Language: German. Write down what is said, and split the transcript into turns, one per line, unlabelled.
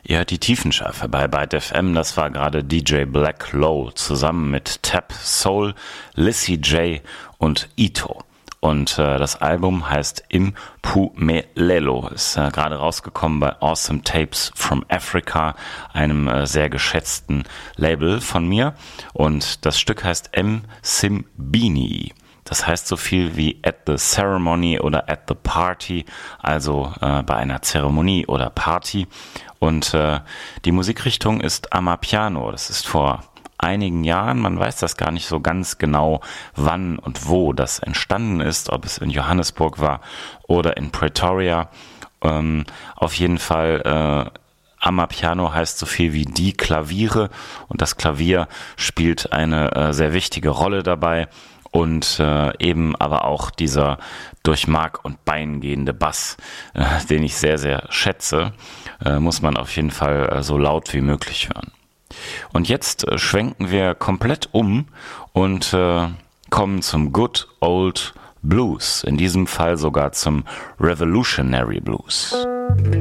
Ja, die Tiefenschärfe bei Byte FM, das war gerade DJ Black Low zusammen mit Tap Soul, Lissy J und Ito. Und das Album heißt Impumelelo, ist gerade rausgekommen bei Awesome Tapes from Africa, einem sehr geschätzten Label von mir. Und das Stück heißt Msimbini. Das heißt so viel wie at the ceremony oder at the party, also bei einer Zeremonie oder Party. Und die Musikrichtung ist Amapiano. Das ist vor einigen Jahren, man weiß das gar nicht so ganz genau, wann und wo das entstanden ist, ob es in Johannesburg war oder in Pretoria. Auf jeden Fall Amapiano heißt so viel wie die Klaviere und das Klavier spielt eine sehr wichtige Rolle dabei. Und eben aber auch dieser durch Mark und Bein gehende Bass, den ich sehr, sehr schätze, muss man auf jeden Fall so laut wie möglich hören. Und jetzt schwenken wir komplett um und kommen zum Good Old Blues, in diesem Fall sogar zum Revolutionary Blues.